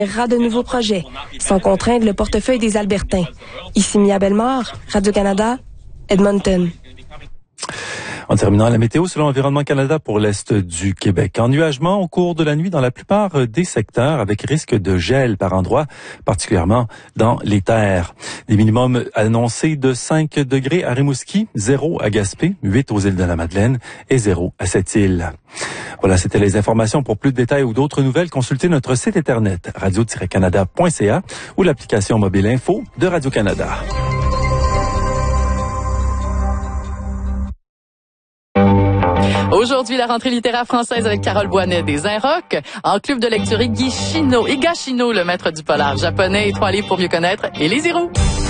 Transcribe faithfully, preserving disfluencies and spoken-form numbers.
de nouveaux projets, sans contraindre le portefeuille des Albertains. Ici Mia Bellemare, Radio-Canada, Edmonton. En terminant la météo, selon Environnement Canada pour l'Est du Québec. Ennuagement au cours de la nuit dans la plupart des secteurs avec risque de gel par endroits, particulièrement dans les terres. Des minimums annoncés de cinq degrés à Rimouski, zéro à Gaspé, huit aux îles de la Madeleine et zéro à Sept-Îles. Voilà, c'était les informations. Pour plus de détails ou d'autres nouvelles, consultez notre site internet radio tiret canada point c a ou l'application mobile info de Radio-Canada. Aujourd'hui, la rentrée littéraire française avec Carole Boinet des Inrocks. En club de lecture, Higashino, Higashino, le maître du polar japonais et trois livres pour mieux connaître, et les Zéros.